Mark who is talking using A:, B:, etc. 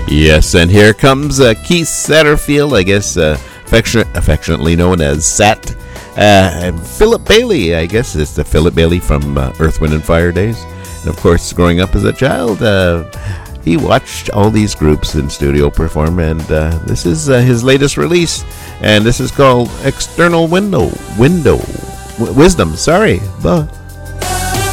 A: Yes, and here comes Keith Satterfield, I guess affectionately known as Sat. And Philip Bailey, I guess it's the Philip Bailey from Earth, Wind & Fire days. And of course, growing up as a child, he watched all these groups in studio perform, and this is his latest release, and this is called External Wisdom. Sorry.